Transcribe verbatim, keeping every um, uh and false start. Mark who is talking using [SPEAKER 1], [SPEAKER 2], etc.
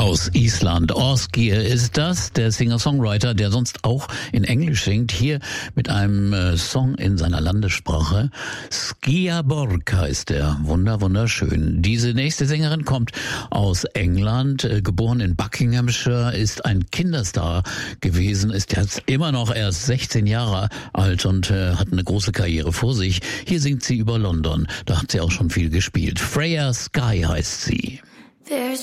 [SPEAKER 1] Aus Island. Ásgeir ist das, der Singer-Songwriter, der sonst auch in Englisch singt, hier mit einem äh, Song in seiner Landessprache. Skýaborg heißt er. Wunder, wunderschön. Diese nächste Sängerin kommt aus England, äh, geboren in Buckinghamshire, ist ein Kinderstar gewesen, ist jetzt immer noch erst sechzehn Jahre alt und äh, hat eine große Karriere vor sich. Hier singt sie über London. Da hat sie auch schon viel gespielt. Freya Skye heißt sie.
[SPEAKER 2] There's